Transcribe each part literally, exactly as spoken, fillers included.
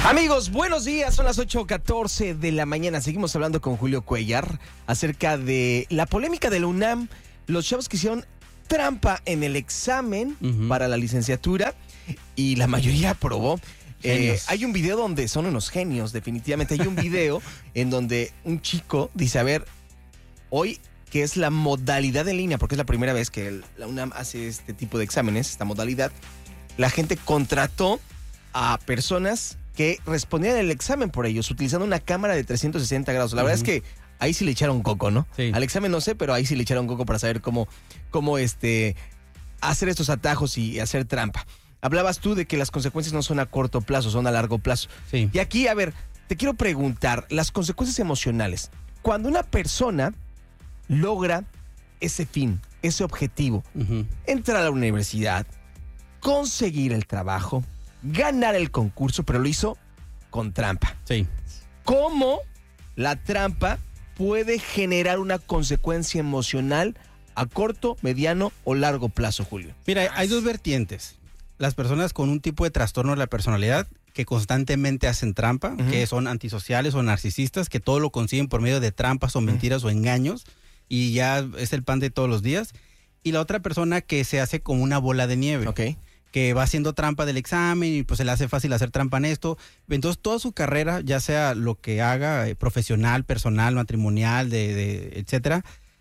Amigos, buenos días, son las ocho catorce de la mañana. Seguimos hablando con Julio Cuellar acerca de la polémica de la UNAM, los chavos que hicieron trampa en el examen uh-huh. para la licenciatura y la mayoría aprobó. Eh, hay un video donde son unos genios, definitivamente. Hay un video en donde un chico dice, a ver, hoy que es la modalidad en línea, porque es la primera vez que el, la UNAM hace este tipo de exámenes, esta modalidad, la gente contrató a personas que respondían el examen por ellos, utilizando una cámara de trescientos sesenta grados. La uh-huh. verdad es que ahí sí le echaron coco, ¿no? Sí. Al examen no sé, pero ahí sí le echaron coco para saber cómo, cómo este, hacer estos atajos y hacer trampa. Hablabas tú de que las consecuencias no son a corto plazo, son a largo plazo. Sí. Y aquí, a ver, te quiero preguntar, las consecuencias emocionales. Cuando una persona logra ese fin, ese objetivo, uh-huh. entrar a la universidad, conseguir el trabajo, ganar el concurso, pero lo hizo con trampa. Sí. ¿Cómo la trampa puede generar una consecuencia emocional a corto, mediano o largo plazo, Julio? Mira, hay dos vertientes. Las personas con un tipo de trastorno de la personalidad que constantemente hacen trampa, uh-huh. que son antisociales o narcisistas, que todo lo consiguen por medio de trampas o mentiras uh-huh. o engaños, y ya es el pan de todos los días. Y la otra persona que se hace como una bola de nieve. Okay. Que va haciendo trampa del examen y pues se le hace fácil hacer trampa en esto. Entonces toda su carrera, ya sea lo que haga, eh, profesional, personal, matrimonial, de, de etcétera,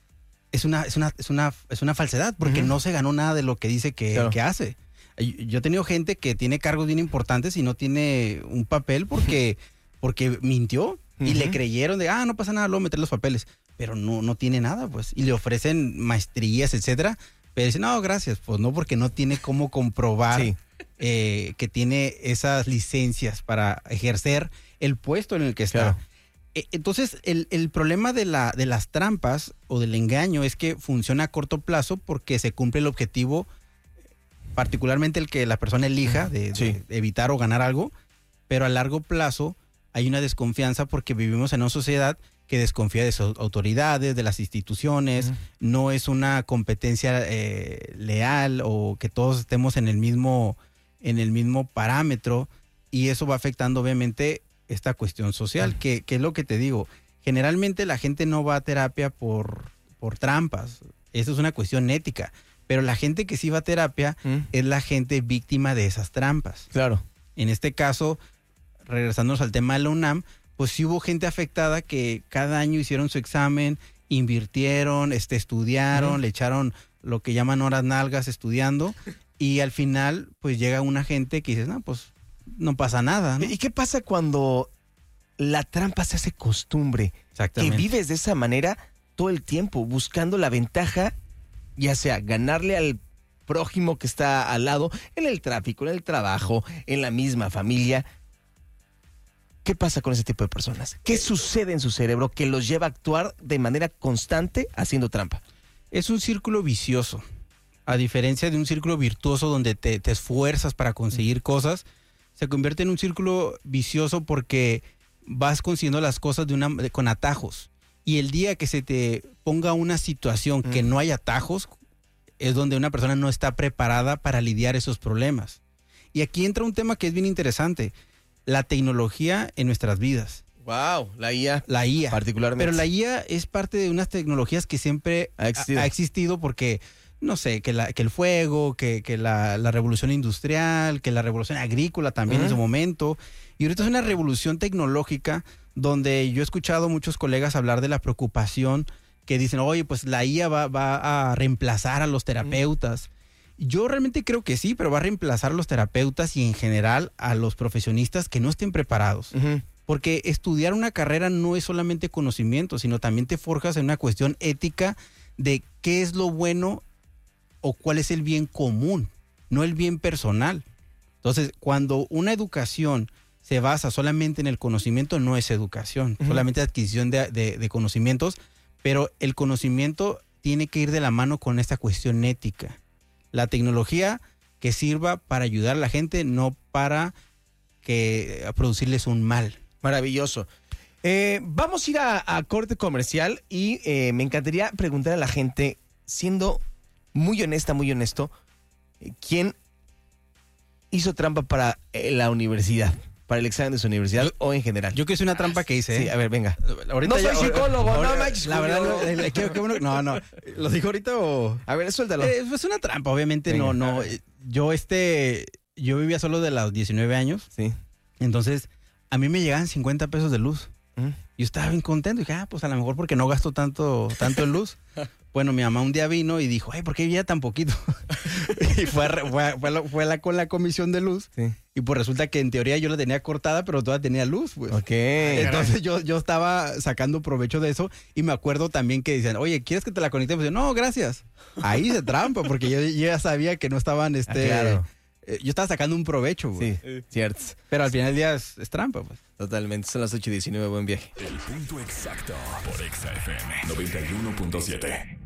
es una, es una, es una, es una falsedad, porque uh-huh. no se ganó nada de lo que dice que, claro. que hace. Yo he tenido gente que tiene cargos bien importantes y no tiene un papel porque, porque mintió uh-huh. y le creyeron de, ah, no pasa nada, luego meter los papeles. Pero no, no tiene nada, pues. Y le ofrecen maestrías, etcétera. Pero dice, no, gracias, pues no, porque no tiene cómo comprobar sí. eh, que tiene esas licencias para ejercer el puesto en el que está. Claro. Eh, entonces, el, el problema de, la, de las trampas o del engaño es que funciona a corto plazo porque se cumple el objetivo, particularmente el que la persona elija de, sí. de evitar o ganar algo, pero a largo plazo hay una desconfianza porque vivimos en una sociedad que desconfía de sus autoridades, de las instituciones, uh-huh. no es una competencia eh, leal o que todos estemos en el mismo, en el mismo parámetro, y eso va afectando obviamente esta cuestión social, uh-huh. que, que es lo que te digo, generalmente la gente no va a terapia por, por trampas, eso es una cuestión ética, pero la gente que sí va a terapia uh-huh. es la gente víctima de esas trampas. Claro. En este caso, regresándonos al tema de la UNAM, pues sí hubo gente afectada que cada año hicieron su examen, invirtieron, este, estudiaron, uh-huh. le echaron lo que llaman horas nalgas estudiando, y al final pues llega una gente que dice, no, pues no pasa nada, ¿no? ¿Y qué pasa cuando la trampa se hace costumbre? Exactamente. Que vives de esa manera todo el tiempo, buscando la ventaja, ya sea ganarle al prójimo que está al lado, en el tráfico, en el trabajo, en la misma familia. ¿Qué pasa con ese tipo de personas? ¿Qué sucede en su cerebro que los lleva a actuar de manera constante haciendo trampa? Es un círculo vicioso. A diferencia de un círculo virtuoso donde te, te esfuerzas para conseguir cosas, se convierte en un círculo vicioso porque vas consiguiendo las cosas de una, de, con atajos. Y el día que se te ponga una situación mm. que no hay atajos, es donde una persona no está preparada para lidiar esos problemas. Y aquí entra un tema que es bien interesante. La tecnología en nuestras vidas. Wow, la I A. La I A. Particularmente. Pero la I A es parte de unas tecnologías que siempre ha existido, ha, ha existido porque, no sé, que, la, que el fuego, que, que la, la revolución industrial, que la revolución agrícola también uh-huh. en su momento. Y ahorita es una revolución tecnológica donde yo he escuchado muchos colegas hablar de la preocupación que dicen, oye, pues la I A va, va a reemplazar a los terapeutas. Uh-huh. Yo realmente creo que sí, pero va a reemplazar a los terapeutas y en general a los profesionistas que no estén preparados. Uh-huh. Porque estudiar una carrera no es solamente conocimiento, sino también te forjas en una cuestión ética de qué es lo bueno o cuál es el bien común, no el bien personal. Entonces, cuando una educación se basa solamente en el conocimiento, no es educación, uh-huh. solamente adquisición de, de, de conocimientos, pero el conocimiento tiene que ir de la mano con esta cuestión ética. La tecnología que sirva para ayudar a la gente, no para que a producirles un mal. Maravilloso. Eh, vamos a ir a, a corte comercial y eh, me encantaría preguntar a la gente, siendo muy honesta, muy honesto, ¿quién hizo trampa para eh, la universidad? para el examen de su universidad yo, o en general? Yo que hice una trampa que hice. Sí, ¿eh? a ver, venga. Ahorita no soy ya, psicólogo, ahora, no manches. La verdad, no, eh, quiero, qué bueno, no, no. ¿Lo digo ahorita o...? A ver, suéltalo. Eh, es una trampa, obviamente, venga, no, no. Yo, este, yo vivía solo de los diecinueve años. Sí. Entonces, a mí me llegaban cincuenta pesos de luz. ¿Mm? Yo estaba bien contento. Y dije, ah, pues a lo mejor porque no gasto tanto, tanto en luz. Bueno, mi mamá un día vino y dijo, ay, ¿por qué ya tan poquito? Y fue, a, fue, a, fue, a la, fue a la, con la comisión de luz. Sí. Y pues resulta que en teoría yo la tenía cortada, pero todavía tenía luz, pues. Ok. Entonces yo, yo estaba sacando provecho de eso. Y me acuerdo también que decían, oye, ¿quieres que te la conectemos? Y yo, no, gracias. Ahí se trampa, porque yo, yo ya sabía que no estaban, este... Ah, claro. eh, yo estaba sacando un provecho, güey. Sí, cierto. Pero al final del día es, es trampa, pues. Totalmente. Son las ocho y diecinueve. Buen viaje. El punto exacto por Exa F M noventa y uno punto siete.